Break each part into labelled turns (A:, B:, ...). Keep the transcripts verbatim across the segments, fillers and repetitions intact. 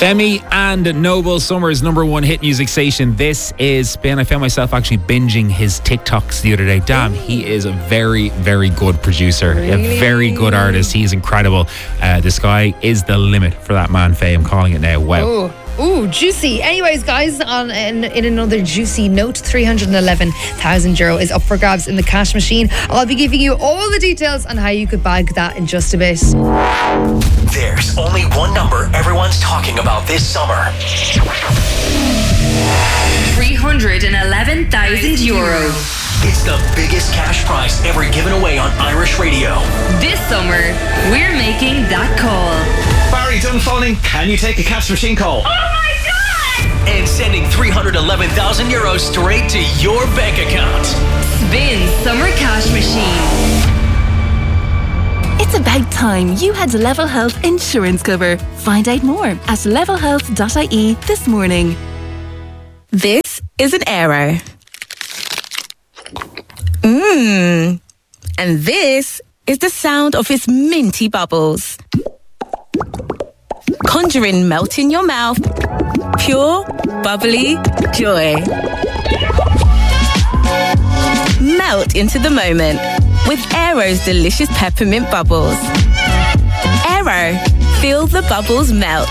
A: Femi and Noble, Summer's number one hit music station. This is Spin. I found myself actually binging his TikToks the other day. Damn, he is a very, very good producer.
B: Really?
A: A very good artist. He is incredible. Uh, the sky is the limit for that man, Faye. I'm calling it now. Wow.
B: Ooh. Ooh, juicy. Anyways, guys, on in, in another juicy note, three hundred eleven thousand euro is up for grabs in the cash machine. I'll be giving you all the details on how you could bag that in just a bit.
C: There's only one number everyone's talking about this summer.
D: three hundred eleven thousand euro.
C: It's the biggest cash prize ever given away on Irish radio.
D: This summer, we're making that call.
E: Barry Dunphoning, can you take a cash machine call?
D: Oh my God!
C: And sending three hundred eleven thousand euros straight to your bank account.
D: Spin Summer Cash Machine.
F: It's about time you had Level Health insurance cover. Find out more at level health dot I E this morning. This is an error. Mmm. And this is the sound of its minty bubbles. Conjuring melt in your mouth. Pure, bubbly joy. Melt into the moment with Aero's delicious peppermint bubbles. Aero, feel the bubbles melt.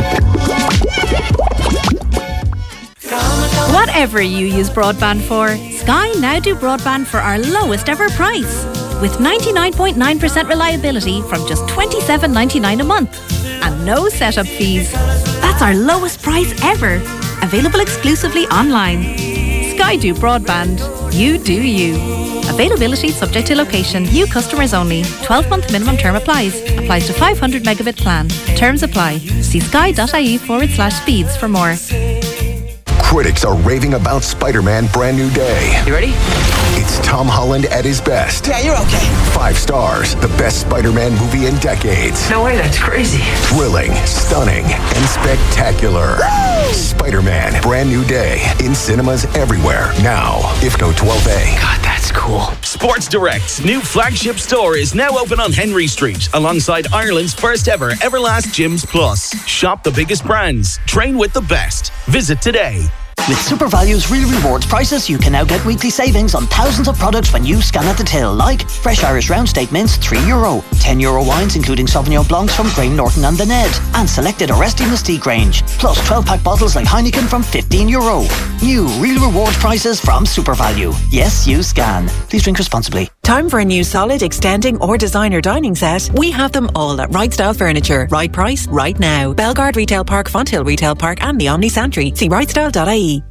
G: Whatever you use broadband for, Sky now do broadband for our lowest ever price. With ninety-nine point nine percent reliability from just twenty-seven ninety-nine a month. And no setup fees. That's our lowest price ever. Available exclusively online. Sky do broadband. You do you. Availability subject to location. New customers only. twelve-month minimum term applies. Applies to five hundred megabit plan. Terms apply. See sky.ie forward slash speeds for more.
H: Critics are raving about Spider-Man Brand New Day.
I: You ready?
H: It's Tom Holland at his best.
I: Yeah, you're okay.
H: Five stars. The best Spider-Man movie in decades.
I: No way, that's crazy.
H: Thrilling, stunning, and spectacular. Woo! Spider-Man Brand New Day. In cinemas everywhere. Now, IFCO twelve A.
I: God, that's cool.
J: Sports Direct's new flagship store is now open on Henry Street, alongside Ireland's first ever Everlast Gyms Plus. Shop the biggest brands. Train with the best. Visit today.
K: With SuperValue's Real Rewards prices, you can now get weekly savings on thousands of products when you scan at the till, like fresh Irish Round Steak mince, three euro, ten euro wines including Sauvignon Blancs from Graham Norton and The Ned, and selected Aresti Mystique range, plus twelve pack bottles like Heineken from fifteen euro. New Real Rewards prices from SuperValue. Yes, you scan. Please drink responsibly.
L: Time for a new solid, extending or designer dining set? We have them all at Right Style Furniture. Right price, right now. Belgard Retail Park, Fonthill Retail Park and the Omni Santry. See right style dot I E.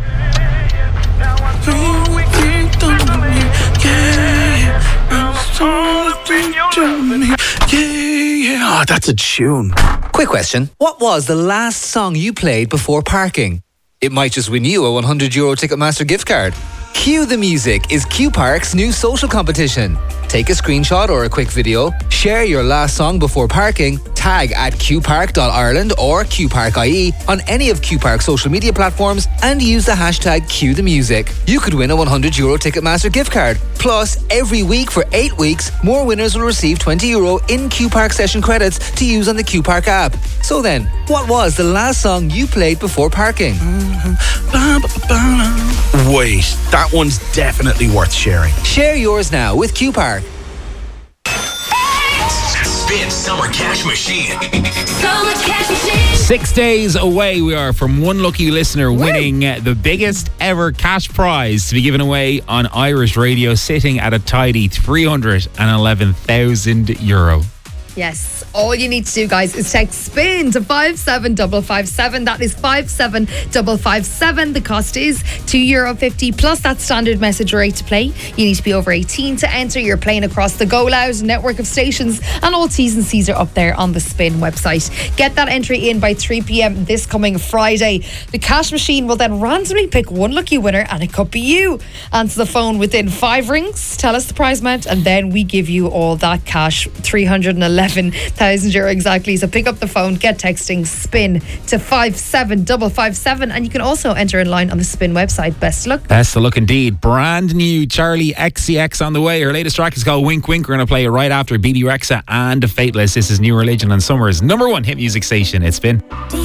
E: Oh, that's a tune.
I: Quick question. What was the last song you played before parking? It might just win you a one hundred euro Ticketmaster gift card. Cue the Music is Q Park's new social competition. Take a screenshot or a quick video, share your last song before parking, tag at q park dot ireland or q park dot I E on any of Q Park's social media platforms and use the hashtag Cue the Music. You could win a one hundred euro Ticketmaster gift card. Plus, every week for eight weeks, more winners will receive twenty euro in Q Park session credits to use on the Q Park app. So then, what was the last song you played before parking?
E: Wait, that one's definitely worth sharing.
I: Share yours now with Q Park.
C: Spin Summer Cash Machine.
D: Summer Cash Machine.
A: Six days away we are from one lucky listener winning uh, the biggest ever cash prize to be given away on Irish radio, sitting at a tidy three hundred eleven thousand euro.
B: Yes, all you need to do, guys, is text SPIN to five seven five five seven. That is five seven five five seven. The cost is two euro fifty plus that standard message rate to play. You need to be over eighteen to enter. You're playing across the Go Loud network of stations, and all T's and C's are up there on the Spin website. Get that entry in by three p.m. this coming Friday. The cash machine will then randomly pick one lucky winner, and it could be you. Answer the phone within five rings, tell us the prize amount, and then we give you all that cash, three hundred eleven thousand euro exactly. So pick up the phone, get texting SPIN to five seven five five seven, and you can also enter in line on the Spin website. Best of luck.
A: Best of luck indeed. Brand new Charlie X C X on the way. Her latest track is called Wink Wink. We're going to play it right after B B Rexa and Fateless. This is New Religion on Summer's number one hit music station. It's Spin.